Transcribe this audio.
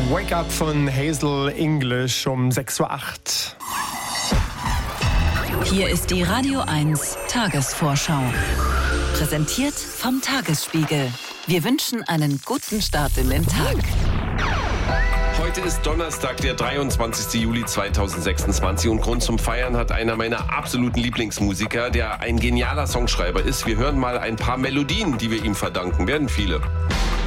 Wake Up von Hazel English um 6:08 Uhr. Hier ist die Radio 1 Tagesvorschau. Präsentiert vom Tagesspiegel. Wir wünschen einen guten Start in den Tag. Heute ist Donnerstag, der 23. Juli 2026 und Grund zum Feiern hat einer meiner absoluten Lieblingsmusiker, der ein genialer Songschreiber ist. Wir hören mal ein paar Melodien, die wir ihm verdanken. Werden viele.